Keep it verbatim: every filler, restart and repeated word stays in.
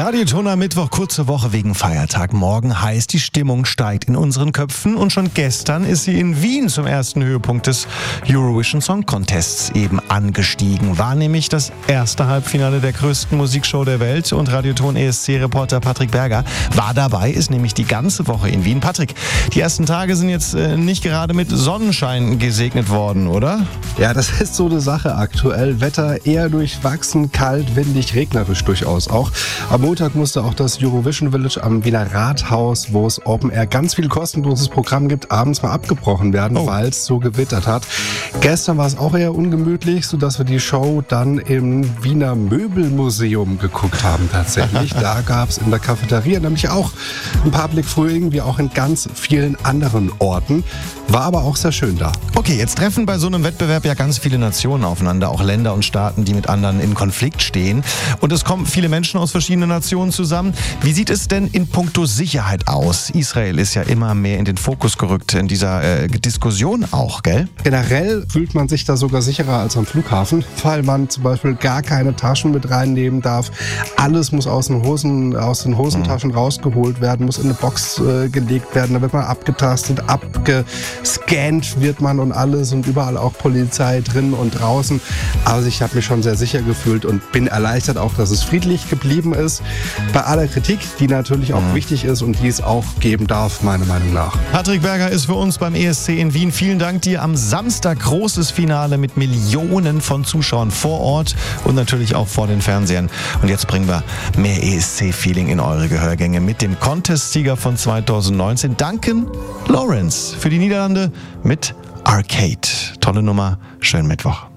Radioton am Mittwoch, kurze Woche wegen Feiertag. Morgen heißt, die Stimmung steigt in unseren Köpfen und schon gestern ist sie in Wien zum ersten Höhepunkt des Eurovision Song Contests eben angestiegen. War nämlich das erste Halbfinale der größten Musikshow der Welt und Radioton E S C-Reporter Patrick Berger war dabei, ist nämlich die ganze Woche in Wien. Patrick, die ersten Tage sind jetzt äh, nicht gerade mit Sonnenschein gesegnet worden, oder? Ja, das ist so eine Sache aktuell. Wetter eher durchwachsen, kalt, windig, regnerisch durchaus auch. Am Montag musste auch das Eurovision Village am Wiener Rathaus, wo es Open Air ganz viel kostenloses Programm gibt, abends mal abgebrochen werden, oh. weil es so gewittert hat. Gestern war es auch eher ungemütlich, sodass wir die Show dann im Wiener Möbelmuseum geguckt haben tatsächlich. Da gab es in der Cafeteria nämlich auch ein Public Viewing, wie auch in ganz vielen anderen Orten. War aber auch sehr schön da. Okay, jetzt treffen bei so einem Wettbewerb ja ganz viele Nationen aufeinander, auch Länder und Staaten, die mit anderen in Konflikt stehen. Und es kommen viele Menschen aus verschiedenen Nationen zusammen. Wie sieht es denn in puncto Sicherheit aus? Israel ist ja immer mehr in den Fokus gerückt in dieser äh, Diskussion auch, gell? Generell fühlt man sich da sogar sicherer als am Flughafen, weil man zum Beispiel gar keine Taschen mit reinnehmen darf. Alles muss aus den, Hosen, aus den Hosentaschen mhm. rausgeholt werden, muss in eine Box äh, gelegt werden. Da wird man abgetastet, abgescannt wird man und alles und überall auch Polizei drin und draußen. Also ich habe mich schon sehr sicher gefühlt und bin erleichtert auch, dass es friedlich geblieben ist. Bei aller Kritik, die natürlich auch mhm. wichtig ist und die es auch geben darf, meiner Meinung nach. Patrick Berger ist für uns beim E S C in Wien. Vielen Dank dir. Am Samstag großes Finale mit Millionen von Zuschauern vor Ort und natürlich auch vor den Fernsehern. Und jetzt bringen wir mehr E S C-Feeling in eure Gehörgänge mit dem Contest-Sieger von zweitausendneunzehn, Duncan Lawrence, für die Niederlande mit Arcade. Tolle Nummer. Schönen Mittwoch.